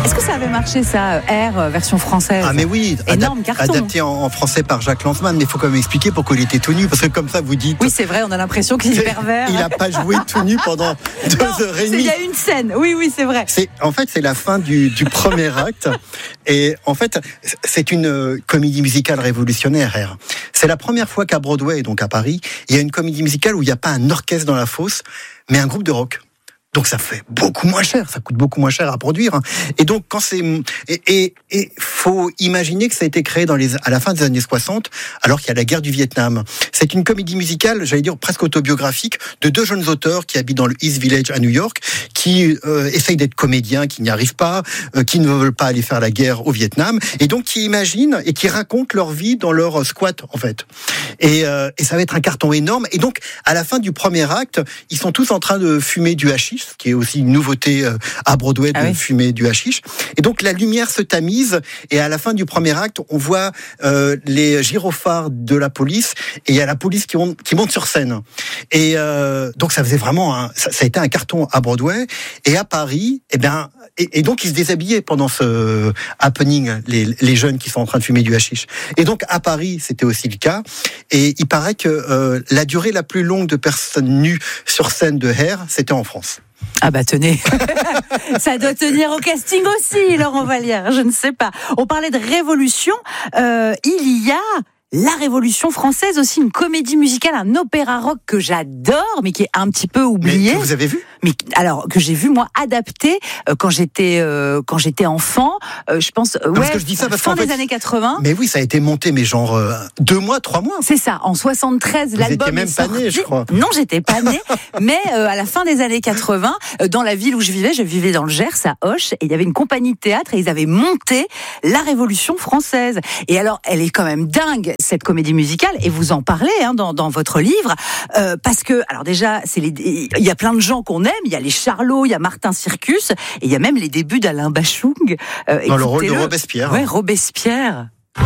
Est-ce que ça avait marché ça, R version française? Ah mais oui, énorme carton. Adapté en français par Jacques Lanzmann, mais il faut quand même expliquer pourquoi il était tout nu, parce que comme ça vous dites... Oui c'est vrai, on a l'impression qu'il est pervers. Il n'a pas joué tout nu pendant 2h30. Il y a une scène, oui c'est vrai. En fait c'est la fin du premier acte, et en fait c'est une comédie musicale révolutionnaire, R. C'est la première fois qu'à Broadway, donc à Paris, il y a une comédie musicale où il n'y a pas un orchestre dans la fosse, mais un groupe de rock. Donc ça fait beaucoup moins cher, ça coûte beaucoup moins cher à produire. Et donc quand et faut imaginer que ça a été créé à la fin des années 60, alors qu'il y a la guerre du Vietnam. C'est une comédie musicale, j'allais dire presque autobiographique, de 2 jeunes auteurs qui habitent dans le East Village à New York, qui essayent d'être comédiens, qui n'y arrivent pas, qui ne veulent pas aller faire la guerre au Vietnam, et donc qui imaginent et qui racontent leur vie dans leur squat en fait. Et ça va être un carton énorme. Et donc à la fin du premier acte, ils sont tous en train de fumer du hashish, ce qui est aussi une nouveauté à Broadway de fumer du hashish. Et donc la lumière se tamise, et à la fin du premier acte, on voit les gyrophares de la police, et il y a la police qui monte sur scène. Et donc ça faisait vraiment ça a été un carton à Broadway. Et à Paris, et donc ils se déshabillaient pendant ce happening, les jeunes qui sont en train de fumer du hashish. Et donc à Paris, c'était aussi le cas. Et il paraît que la durée la plus longue de personnes nues sur scène de Hair, c'était en France. Ah bah tenez, ça doit tenir au casting aussi, Laurent Vallière, je ne sais pas. On parlait de révolution, il y a la Révolution française aussi, une comédie musicale, un opéra rock que j'adore, mais qui est un petit peu oublié. Mais que vous avez vu ? Mais alors que j'ai vu moi adapté quand j'étais enfant, je pense parce que je dis ça parce fin des années 80. Mais oui, ça a été monté, mais genre 2 mois, 3 mois. C'est ça, en 73, l'album étiez même est pas sorti. né, je crois. Non, j'étais pas née, mais à la fin des années 80, dans la ville où je vivais dans le Gers, à Auch, et il y avait une compagnie de théâtre et ils avaient monté la Révolution française. Et alors, elle est quand même dingue cette comédie musicale, et vous en parlez dans votre livre, parce que alors déjà, il y a plein de gens qu'on aime. Il y a les Charlots, il y a Martin Circus, et il y a même les débuts d'Alain Bachung. Dans le rôle de Robespierre. Ouais, Robespierre.